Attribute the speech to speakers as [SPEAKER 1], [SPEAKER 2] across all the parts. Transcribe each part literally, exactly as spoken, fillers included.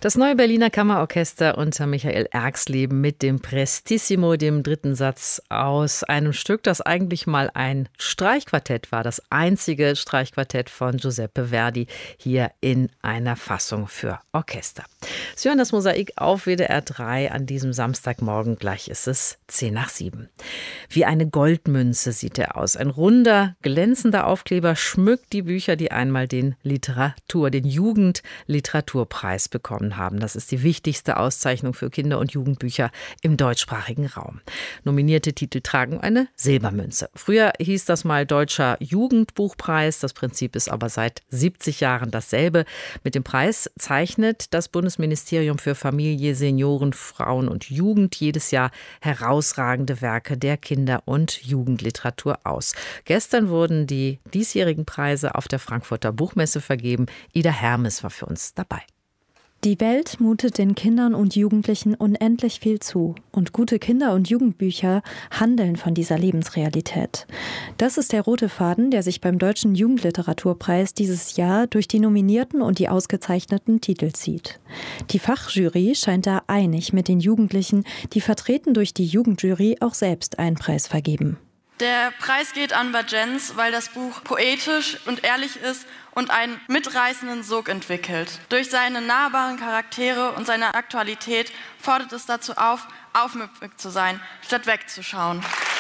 [SPEAKER 1] Das neue Berliner Kammerorchester unter Michael Erxleben mit dem Prestissimo, dem dritten Satz aus einem Stück, das eigentlich mal ein Streichquartett war, das einzige Streichquartett von Giuseppe Verdi, hier in einer Fassung für Orchester. Sie hören das Mosaik auf W D R drei an diesem Samstagmorgen, gleich ist es zehn nach sieben. Wie eine Goldmünze sieht er aus. Ein runder, glänzender Aufkleber schmückt die Bücher, die einmal den Literatur, den Jugendliteraturpreis bekommen haben. Das ist die wichtigste Auszeichnung für Kinder- und Jugendbücher im deutschsprachigen Raum. Nominierte Titel tragen eine Silbermünze. Früher hieß das mal Deutscher Jugendbuchpreis. Das Prinzip ist aber seit siebzig Jahren dasselbe. Mit dem Preis zeichnet das Bundesministerium für Familie, Senioren, Frauen und Jugend jedes Jahr herausragende Werke der Kinder- und Jugendliteratur aus. Gestern wurden die diesjährigen Preise auf der Frankfurter Buchmesse vergeben. Ida Hermes war für uns dabei.
[SPEAKER 2] Die Welt mutet den Kindern und Jugendlichen unendlich viel zu. Und gute Kinder- und Jugendbücher handeln von dieser Lebensrealität. Das ist der rote Faden, der sich beim Deutschen Jugendliteraturpreis dieses Jahr durch die nominierten und die ausgezeichneten Titel zieht. Die Fachjury scheint da einig mit den Jugendlichen, die vertreten durch die Jugendjury auch selbst einen Preis vergeben.
[SPEAKER 3] Der Preis geht an Bajenz, weil das Buch poetisch und ehrlich ist und einen mitreißenden Sog entwickelt. Durch seine nahbaren Charaktere und seine Aktualität fordert es dazu auf, aufmüpfig zu sein, statt wegzuschauen.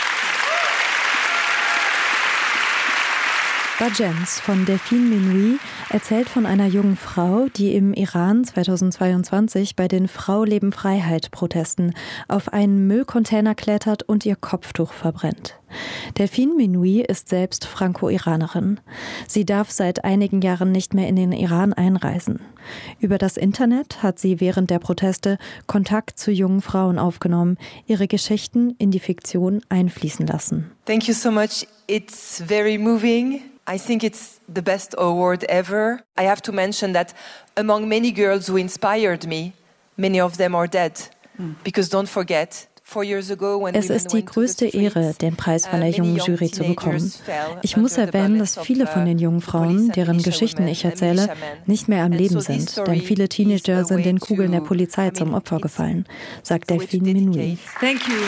[SPEAKER 2] Bajenz von Delphine Menuhi erzählt von einer jungen Frau, die im Iran zweitausendzweiundzwanzig bei den Frau-Leben-Freiheit-Protesten auf einen Müllcontainer klettert und ihr Kopftuch verbrennt. Delphine Menuhi ist selbst Franco-Iranerin. Sie darf seit einigen Jahren nicht mehr in den Iran einreisen. Über das Internet hat sie während der Proteste Kontakt zu jungen Frauen aufgenommen, ihre Geschichten in die Fiktion einfließen lassen.
[SPEAKER 4] Thank you so much. It's very moving. I think it's the best award ever. I have to mention that among many girls who inspired me, many of them are dead. Because don't forget,
[SPEAKER 2] es ist die größte Ehre, den Preis von der jungen Jury zu bekommen. Ich muss erwähnen, dass viele von den jungen Frauen, deren Geschichten ich erzähle, nicht mehr am Leben sind, denn viele Teenager sind den Kugeln der Polizei zum Opfer gefallen, sagt Delphine Menuhi.
[SPEAKER 4] Thank you.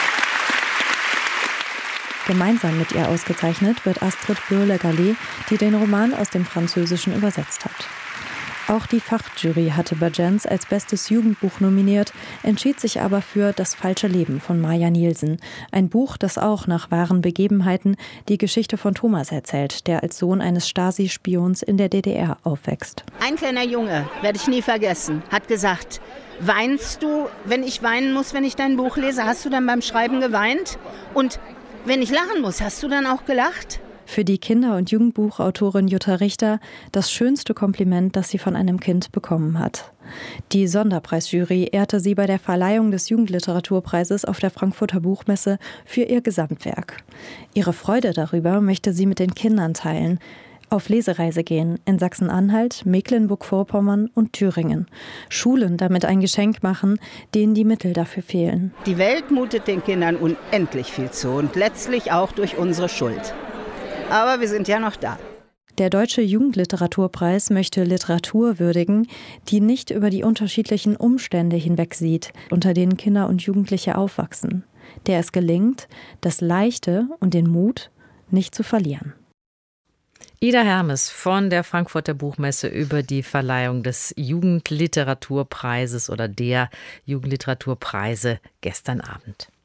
[SPEAKER 2] Gemeinsam mit ihr ausgezeichnet wird Astrid Bürle-Gallet, die den Roman aus dem Französischen übersetzt hat. Auch die Fachjury hatte Bajenz als bestes Jugendbuch nominiert, entschied sich aber für Das falsche Leben von Maja Nielsen. Ein Buch, das auch nach wahren Begebenheiten die Geschichte von Thomas erzählt, der als Sohn eines Stasi-Spions in der D D R aufwächst.
[SPEAKER 5] Ein kleiner Junge, werde ich nie vergessen, hat gesagt: Weinst du, wenn ich weinen muss, wenn ich dein Buch lese? Hast du dann beim Schreiben geweint? Und wenn ich lachen muss, hast du dann auch gelacht?
[SPEAKER 2] Für die Kinder- und Jugendbuchautorin Jutta Richter das schönste Kompliment, das sie von einem Kind bekommen hat. Die Sonderpreisjury ehrte sie bei der Verleihung des Jugendliteraturpreises auf der Frankfurter Buchmesse für ihr Gesamtwerk. Ihre Freude darüber möchte sie mit den Kindern teilen, auf Lesereise gehen in Sachsen-Anhalt, Mecklenburg-Vorpommern und Thüringen. Schulen damit ein Geschenk machen, denen die Mittel dafür fehlen.
[SPEAKER 5] Die Welt mutet den Kindern unendlich viel zu und letztlich auch durch unsere Schuld. Aber wir sind ja noch da.
[SPEAKER 2] Der Deutsche Jugendliteraturpreis möchte Literatur würdigen, die nicht über die unterschiedlichen Umstände hinwegsieht, unter denen Kinder und Jugendliche aufwachsen. Der es gelingt, das Leichte und den Mut nicht zu verlieren.
[SPEAKER 1] Ida Hermes von der Frankfurter Buchmesse über die Verleihung des Jugendliteraturpreises oder der Jugendliteraturpreise gestern Abend.